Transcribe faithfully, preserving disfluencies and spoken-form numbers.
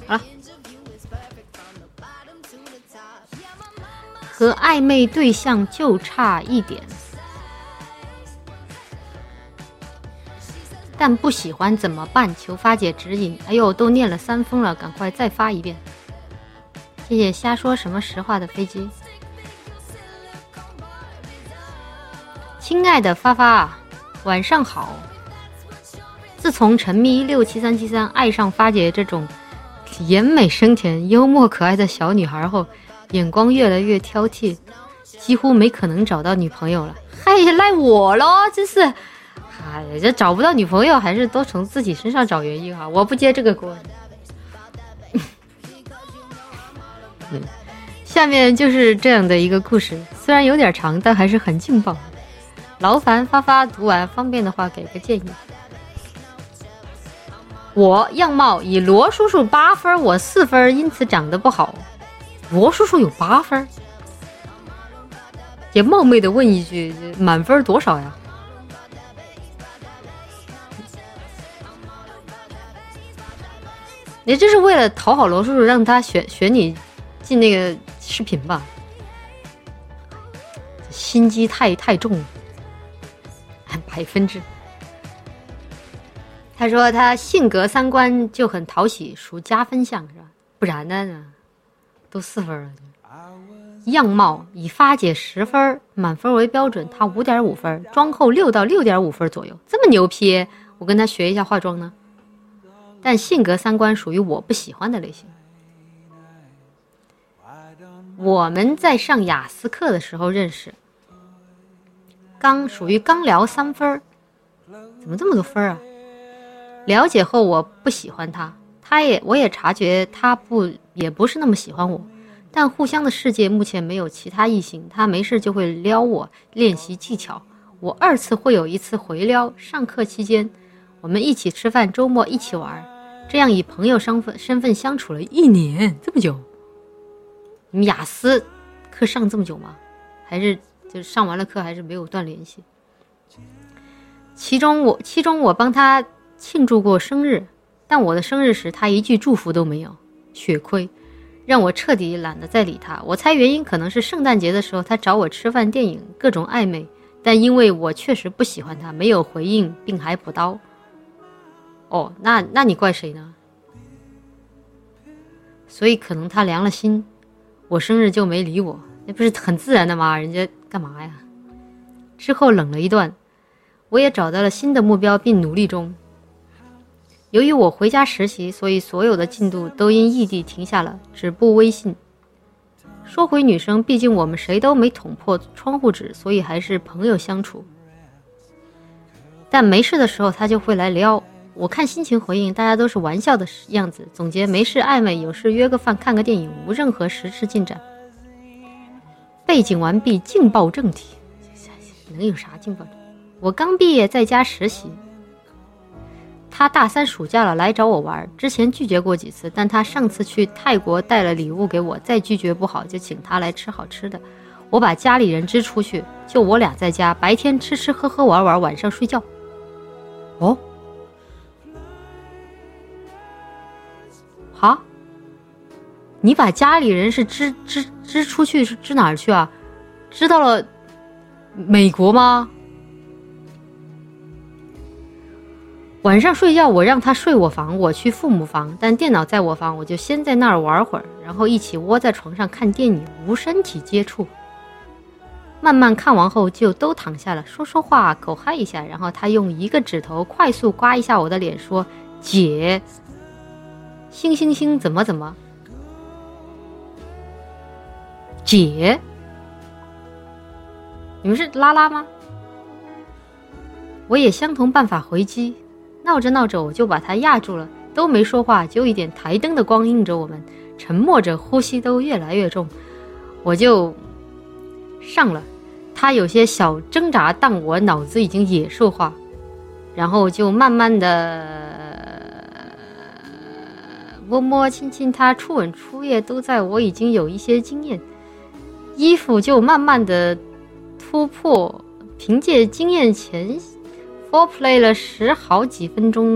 好了，和暧昧对象就差一点，但不喜欢怎么办？求发姐指引。哎呦，都念了三封了，赶快再发一遍。谢谢瞎说什么实话的飞机。亲爱的发发，晚上好。自从沉迷六七三七三，爱上发姐这种颜美声甜、幽默可爱的小女孩后，眼光越来越挑剔，几乎没可能找到女朋友了。嗨，赖我咯，真是，哎呀，这找不到女朋友还是多从自己身上找原因哈，我不接这个锅。嗯，下面就是这样的一个故事，虽然有点长，但还是很劲爆。劳烦发发读完，方便的话给个建议。我样貌以罗叔叔八分，我四分，因此长得不好。罗叔叔有八分，也冒昧的问一句，满分多少呀？你这是为了讨好罗叔叔，让他选选你进那个视频吧？心机太太重了，百分之。他说他性格三观就很讨喜，属加分项是吧？不然呢？都四分了。样貌以发姐十分，满分为标准，他五点五分，妆后六到六点五分左右，这么牛批，我跟他学一下化妆呢。但性格三观属于我不喜欢的类型。我们在上雅思课的时候认识，刚属于刚聊三分，怎么这么多分啊？了解后我不喜欢他，他也我也察觉他不也不是那么喜欢我，但互相的世界目前没有其他异性，他没事就会撩我练习技巧，我二次会有一次回撩，上课期间我们一起吃饭，周末一起玩，这样以朋友身份身份相处了一年，这么久。你们雅思课上这么久吗？还是就上完了课还是没有断联系？其中我其中我帮他庆祝过生日，但我的生日时他一句祝福都没有，血亏，让我彻底懒得再理他。我猜原因可能是圣诞节的时候他找我吃饭电影，各种暧昧，但因为我确实不喜欢他，没有回应并还补刀。哦，那那你怪谁呢？所以可能他凉了心，我生日就没理我，那不是很自然的吗？人家干嘛呀？之后冷了一段，我也找到了新的目标并努力中。由于我回家实习，所以所有的进度都因异地停下了，止步微信。说回女生，毕竟我们谁都没捅破窗户纸，所以还是朋友相处。但没事的时候他就会来撩，我看心情回应，大家都是玩笑的样子。总结没事暧昧，有事约个饭看个电影，无任何实质进展。背景完毕，劲爆正题。能有啥劲爆？我刚毕业在家实习，他大三暑假了来找我玩，之前拒绝过几次，但他上次去泰国带了礼物给我，再拒绝不好就请他来吃好吃的。我把家里人支出去，就我俩在家，白天吃吃喝喝玩玩，晚上睡觉。哦，好，你把家里人是支支支出去，是支哪儿去啊？支到了美国吗？晚上睡觉我让他睡我房，我去父母房，但电脑在我房，我就先在那儿玩会儿，然后一起窝在床上看电影，无身体接触。慢慢看完后就都躺下了，说说话，口嗨一下，然后他用一个指头快速刮一下我的脸，说：“姐，星星星怎么怎么？姐，你们是拉拉吗？”我也相同办法回击。闹着闹着我就把他压住了，都没说话，就一点台灯的光映着我们，沉默着，呼吸都越来越重。我就上了，他有些小挣扎，但我脑子已经野兽化，然后就慢慢的摸摸亲亲他，初吻初夜都在我已经有一些经验，衣服就慢慢的突破，凭借经验前foreplay了十好几分钟。